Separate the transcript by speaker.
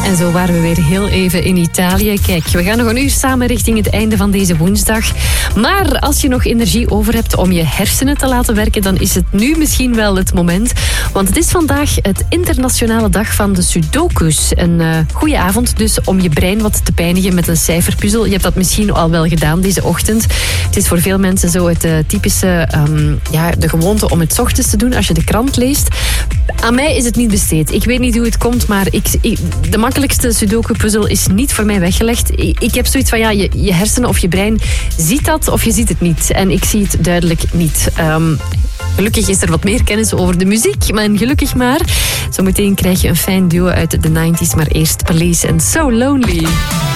Speaker 1: En zo waren we weer heel even in Italië. Kijk, we gaan nog een uur samen richting het einde van deze woensdag. Maar als je nog energie over hebt om je hersenen te laten werken, dan is het nu misschien wel het moment. Want het is vandaag het internationale dag van de Sudokus. Een goede avond dus om je brein wat te pijnigen met een cijferpuzzel. Je hebt dat misschien al wel gedaan deze ochtend. Het is voor veel mensen zo het typische, de gewoonte om het 's ochtends te doen als je de krant leest. Aan mij is het niet besteed. Ik weet niet hoe het komt, maar de makkelijkste Sudoku-puzzel is niet voor mij weggelegd. Ik heb zoiets van, je hersenen of je brein ziet dat of je ziet het niet. En ik zie het duidelijk niet. Gelukkig is er wat meer kennis over de muziek, maar gelukkig maar. Zometeen krijg je een fijn duo uit de 90s, maar eerst Police en So Lonely.